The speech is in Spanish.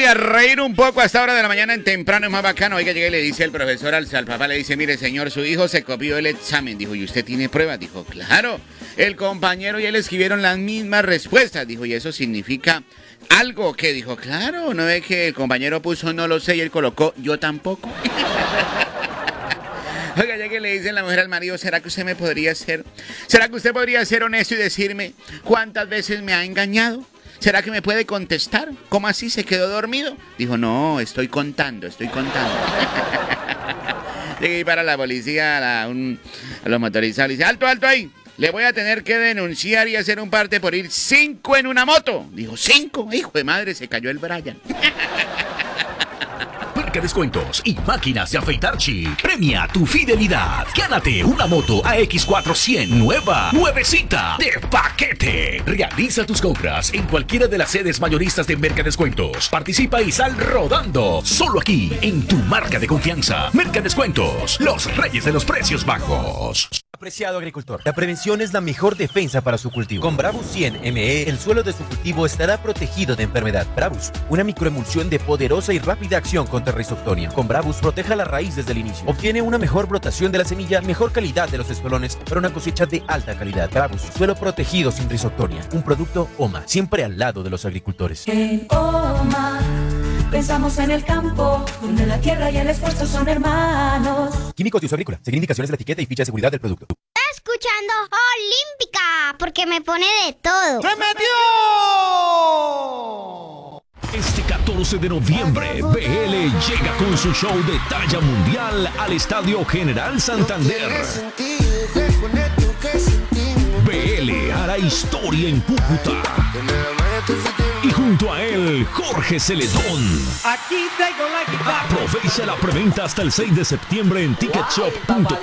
a reír un poco a esta hora de la mañana en temprano, es más bacano. Oiga, llega y le dice el profesor al papá, le dice, mire señor, su hijo se copió el examen. Dijo, ¿y usted tiene pruebas? Dijo, claro, el compañero y él escribieron las mismas respuestas. Dijo, ¿y eso significa algo? ¿Qué? Dijo, claro, ¿no ve que el compañero puso no lo sé y él colocó yo tampoco? Oiga, ya que le dicen la mujer al marido, ¿será que usted podría ser honesto y decirme cuántas veces me ha engañado? ¿Será que me puede contestar? ¿Cómo así? ¿Se quedó dormido? Dijo, no, estoy contando. Llegué para la policía, a los motorizados, y dice, alto ahí. Le voy a tener que denunciar y hacer un parte por ir 5 en una moto. Dijo, 5, hijo de madre, se cayó el Brian. Marca Descuentos y Máquinas de Afeitar Chi. Premia tu fidelidad. Gánate una moto AX400 nuevecita, de paquete. Realiza tus compras en cualquiera de las sedes mayoristas de Merca Descuentos. Participa y sal rodando. Solo aquí, en tu marca de confianza. Merca Descuentos, los reyes de los precios bajos. Apreciado agricultor, la prevención es la mejor defensa para su cultivo. Con Bravus 100 ME, el suelo de su cultivo estará protegido de enfermedad. Bravus, una microemulsión de poderosa y rápida acción contra Rhizoctonia. Con Bravus, proteja la raíz desde el inicio. Obtiene una mejor brotación de la semilla, mejor calidad de los espolones para una cosecha de alta calidad. Bravus, suelo protegido sin Rhizoctonia. Un producto OMA, siempre al lado de los agricultores. En OMA pensamos en el campo, donde la tierra y el esfuerzo son hermanos. Químicos de uso agrícola. Seguir indicaciones de la etiqueta y ficha de seguridad del producto. Escuchando Olímpica, porque me pone de todo. ¡Se metió! Este 14 de noviembre, BL llega con su show de talla mundial al Estadio General Santander. BL hará historia en Cúcuta. Y junto a él, Jorge Celedón. Aquí traigo la guitarra. Aprovecha la preventa hasta el 6 de septiembre en ticketshop.com.